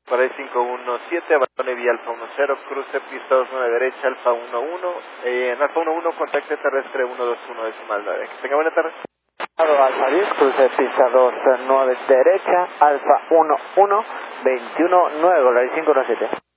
4517, abandone vía Alfa 10, cruce pista 29 derecha, Alfa 11, en Alfa 11, contacte terrestre 121 decimal 9. Que tenga buena tarde. Alfa 10, cruce pista 29 derecha, Alfa 11, 21 9, 517.